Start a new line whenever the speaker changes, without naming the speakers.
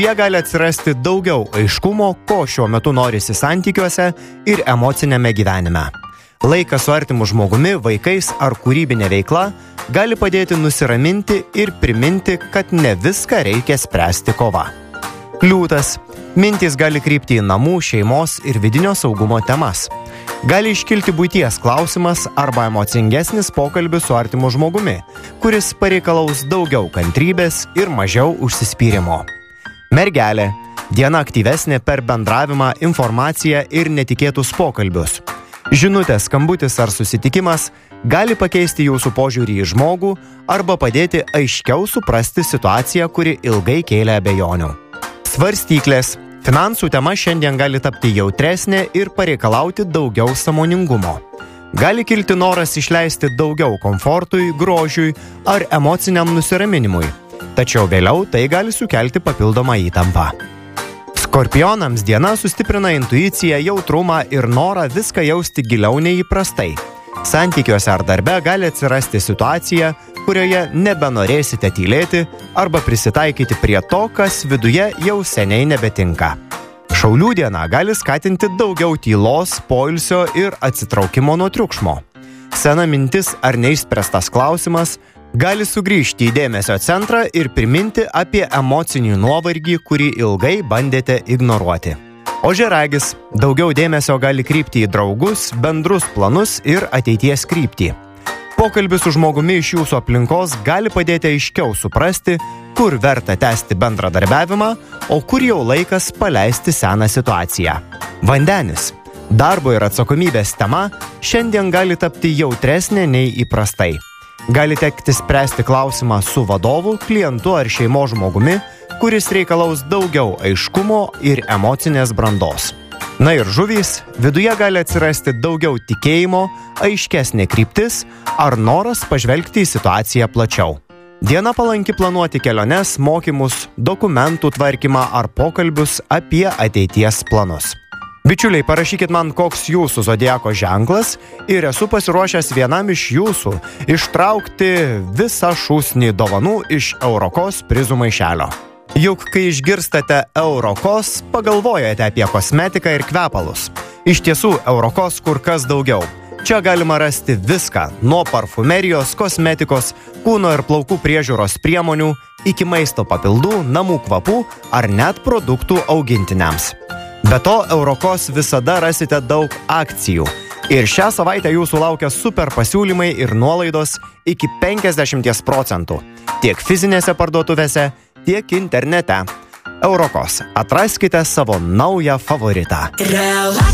Jie gali atsirasti daugiau aiškumo, ko šiuo metu norisi santykiuose ir emocinėme gyvenime. Laikas su artimu žmogumi, vaikais ar kūrybinė veikla gali padėti nusiraminti ir priminti, kad ne viską reikia spręsti kova. Kliūtas. Mintys gali krypti į namų, šeimos ir vidinio saugumo temas. Gali iškilti buities klausimas arba emocingesnis pokalbis su artimu žmogumi, kuris pareikalaus daugiau kantrybės ir mažiau užsispyrimo. Mergelė. Diena aktyvesnė per bendravimą, informaciją ir netikėtus pokalbius. Žinutės, skambutis ar susitikimas gali pakeisti jūsų požiūrį į žmogų arba padėti aiškiau suprasti situaciją, kuri ilgai kėlė abejonių. Svarstyklės. Finansų tema šiandien gali tapti jautresnė ir pareikalauti daugiau sąmoningumo. Gali kilti noras išleisti daugiau komfortui, grožiui ar emociniam nusiraminimui, tačiau vėliau tai gali sukelti papildomą įtampą. Skorpionams diena sustiprina intuiciją, jautrumą ir norą viską jausti giliau nei įprastai. Santykiuose ar darbe gali atsirasti situacija, kurioje nebenorėsite tylėti arba prisitaikyti prie to, kas viduje jau seniai nebetinka. Šaulių diena gali skatinti daugiau tylos, poilsio ir atsitraukimo nuo triukšmo. Sena mintis ar neišspręstas klausimas gali sugrįžti į dėmesio centrą ir priminti apie emocinį nuovargį, kurį ilgai bandėte ignoruoti. Ožiaragis. Daugiau dėmesio gali krypti į draugus, bendrus planus ir ateities kryptį. Pokalbis su žmogumi iš jūsų aplinkos gali padėti aiškiau suprasti, kur verta tęsti bendradarbiavimą, o kur jau laikas paleisti seną situaciją. Vandenis. Darbo ir atsakomybės tema šiandien gali tapti jautresnė nei įprastai. Gali tekti spręsti klausimą su vadovu, klientu ar šeimos žmogumi, kuris reikalaus daugiau aiškumo ir emocinės brandos. Na ir žuvys, viduje gali atsirasti daugiau tikėjimo, aiškesnė kryptis ar noras pažvelgti į situaciją plačiau. Diena palanki planuoti keliones, mokymus, dokumentų tvarkymą ar pokalbius apie ateities planus. Bičiuliai, parašykit man, koks jūsų zodiako ženklas ir esu pasiruošęs vienam iš jūsų ištraukti visą šūsnį dovanų iš Eurokos prizų maišelio. Juk kai išgirstate Eurokos, pagalvojate apie kosmetiką ir kvepalus. Iš tiesų, Eurokos kur kas daugiau. Čia galima rasti viską, nuo parfumerijos, kosmetikos, kūno ir plaukų priežiūros priemonių, iki maisto papildų, namų kvapų ar net produktų augintiniams. Be to, Eurokos visada rasite daug akcijų. Ir šią savaitę jūsų laukia super pasiūlymai ir nuolaidos iki 50%. Tiek fizinėse parduotuvėse, tiek internete. Eurokos. Atraskite savo naują favoritą.